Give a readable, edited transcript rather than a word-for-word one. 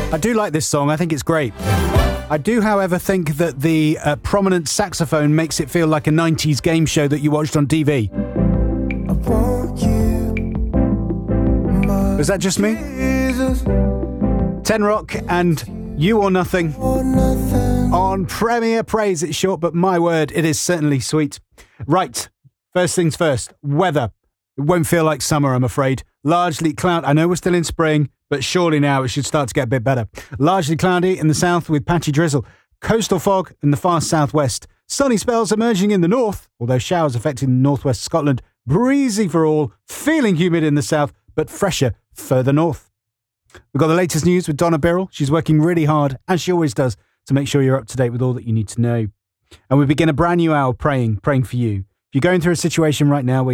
I do like this song. I think it's great. I do, however, think that the prominent saxophone makes it feel like a 90s game show that you watched on TV. Is that just me? 10 Rock and You or Nothing on Premier Praise. It's short, but my word, it is certainly sweet. Right, first things first, weather. It won't feel like summer, I'm afraid. Largely cloud. I know we're still in spring, but surely now it should start to get a bit better. Largely cloudy in the south with patchy drizzle. Coastal fog in the far southwest. Sunny spells emerging in the north, although showers affecting northwest Scotland. Breezy for all, feeling humid in the south, but fresher further north. We've got the latest news with Donna Birrell. She's working really hard, as she always does, to make sure you're up to date with all that you need to know. And we begin a brand new hour praying for you. If you're going through a situation right now where